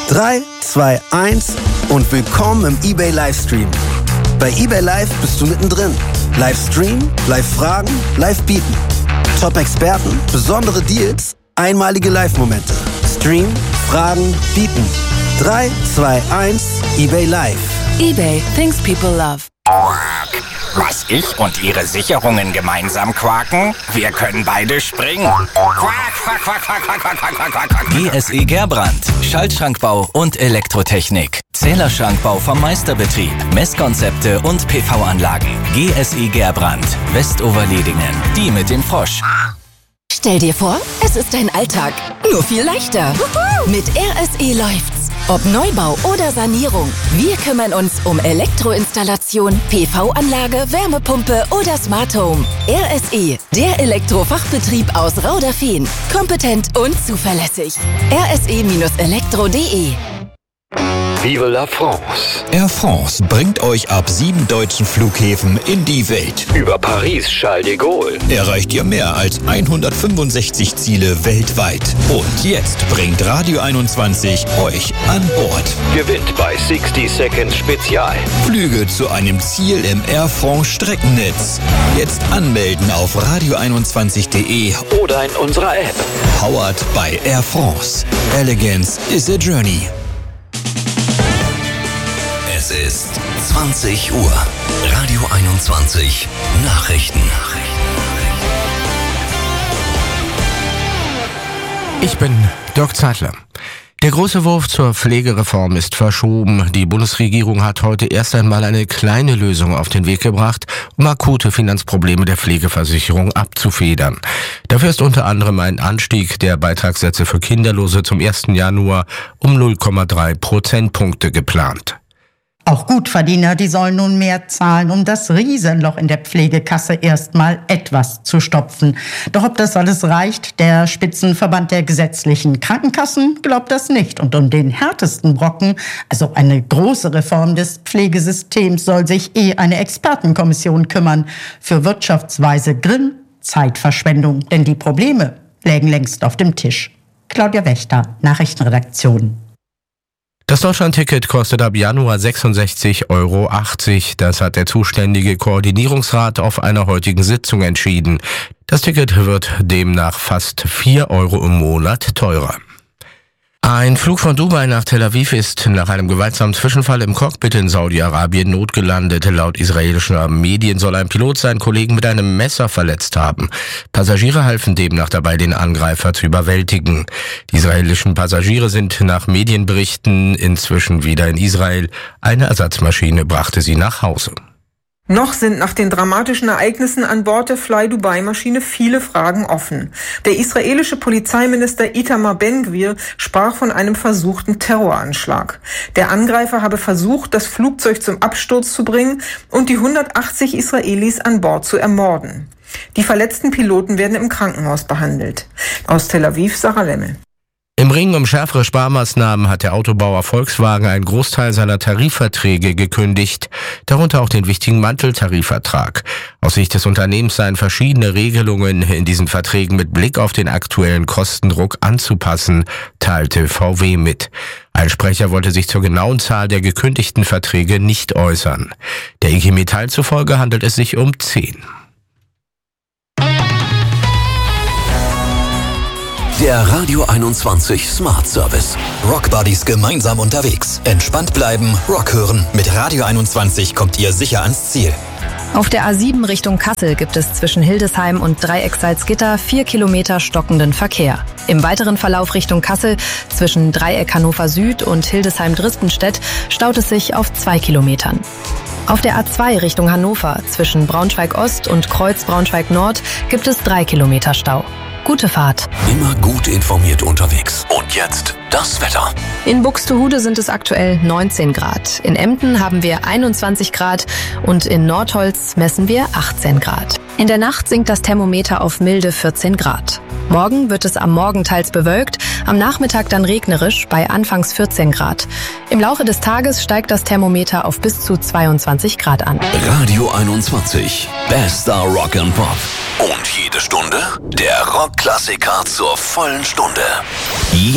3, 2, 1 und willkommen im eBay Livestream. Bei eBay Live bist du mittendrin. Livestream, Live-Fragen, Live-Bieten. Top-Experten, besondere Deals, einmalige Live-Momente. Stream, Fragen, Bieten. 3, 2, 1, eBay Live. eBay, things people love. Was ich und Ihre Sicherungen gemeinsam quaken? Wir können beide springen. Quack, quack, quack, quack, quack, quack, quack, quack. GSE Gerbrand. Schaltschrankbau und Elektrotechnik. Zählerschrankbau vom Meisterbetrieb. Messkonzepte und PV-Anlagen. GSE Gerbrand. Westoverledingen. Die mit dem Frosch. Stell dir vor, es ist dein Alltag, nur viel leichter. Mit RSE läuft's. Ob Neubau oder Sanierung, wir kümmern uns um Elektroinstallation, PV-Anlage, Wärmepumpe oder Smart Home. RSE, der Elektrofachbetrieb aus Rauderfehn. Kompetent und zuverlässig. rse-elektro.de. Vive la France! Air France bringt euch ab 7 deutschen Flughäfen in die Welt. Über Paris, Charles de Gaulle. Erreicht ihr mehr als 165 Ziele weltweit. Und jetzt bringt Radio 21 euch an Bord. Gewinnt bei 60 Seconds Spezial. Flüge zu einem Ziel im Air France Streckennetz. Jetzt anmelden auf radio21.de Oder in unserer App. Powered by Air France. Elegance is a journey. Es ist 20 Uhr. Radio 21 Nachrichten. Ich bin Dirk Zeitler. Der große Wurf zur Pflegereform ist verschoben. Die Bundesregierung hat heute erst einmal eine kleine Lösung auf den Weg gebracht, um akute Finanzprobleme der Pflegeversicherung abzufedern. Dafür ist unter anderem ein Anstieg der Beitragssätze für Kinderlose zum 1. Januar um 0,3 Prozentpunkte geplant. Auch Gutverdiener, die sollen nun mehr zahlen, um das Riesenloch in der Pflegekasse erstmal etwas zu stopfen. Doch ob das alles reicht, der Spitzenverband der gesetzlichen Krankenkassen glaubt das nicht. Und um den härtesten Brocken, also eine große Reform des Pflegesystems, soll sich eine Expertenkommission kümmern. Für Wirtschaftsweise Grimm, Zeitverschwendung, denn die Probleme lägen längst auf dem Tisch. Claudia Wächter, Nachrichtenredaktion. Das Deutschlandticket kostet ab Januar 66,80 Euro. Das hat der zuständige Koordinierungsrat auf einer heutigen Sitzung entschieden. Das Ticket wird demnach fast 4 Euro im Monat teurer. Ein Flug von Dubai nach Tel Aviv ist nach einem gewaltsamen Zwischenfall im Cockpit in Saudi-Arabien notgelandet. Laut israelischer Medien soll ein Pilot seinen Kollegen mit einem Messer verletzt haben. Passagiere halfen demnach dabei, den Angreifer zu überwältigen. Die israelischen Passagiere sind nach Medienberichten inzwischen wieder in Israel. Eine Ersatzmaschine brachte sie nach Hause. Noch sind nach den dramatischen Ereignissen an Bord der Fly-Dubai-Maschine viele Fragen offen. Der israelische Polizeiminister Itamar Ben-Gvir sprach von einem versuchten Terroranschlag. Der Angreifer habe versucht, das Flugzeug zum Absturz zu bringen und die 180 Israelis an Bord zu ermorden. Die verletzten Piloten werden im Krankenhaus behandelt. Aus Tel Aviv, Sarah Lemmel. Im Ring um schärfere Sparmaßnahmen hat der Autobauer Volkswagen einen Großteil seiner Tarifverträge gekündigt, darunter auch den wichtigen Manteltarifvertrag. Aus Sicht des Unternehmens seien verschiedene Regelungen in diesen Verträgen mit Blick auf den aktuellen Kostendruck anzupassen, teilte VW mit. Ein Sprecher wollte sich zur genauen Zahl der gekündigten Verträge nicht äußern. Der IG Metall zufolge handelt es sich um 10. Der Radio 21 Smart Service. Rockbuddies gemeinsam unterwegs. Entspannt bleiben, Rock hören. Mit Radio 21 kommt ihr sicher ans Ziel. Auf der A7 Richtung Kassel gibt es zwischen Hildesheim und Dreieck Salzgitter 4 Kilometer stockenden Verkehr. Im weiteren Verlauf Richtung Kassel zwischen Dreieck Hannover Süd und Hildesheim Dristenstedt staut es sich auf 2 Kilometern. Auf der A2 Richtung Hannover zwischen Braunschweig Ost und Kreuz Braunschweig Nord gibt es 3 Kilometer Stau. Gute Fahrt. Immer gut informiert unterwegs. Und jetzt das Wetter. In Buxtehude sind es aktuell 19 Grad. In Emden haben wir 21 Grad und in Nordholz messen wir 18 Grad. In der Nacht sinkt das Thermometer auf milde 14 Grad. Morgen wird es am Morgen teils bewölkt, am Nachmittag dann regnerisch bei anfangs 14 Grad. Im Laufe des Tages steigt das Thermometer auf bis zu 22 Grad an. Radio 21. Bester Rock and Pop. Und jede Stunde der Rockklassiker zur vollen Stunde.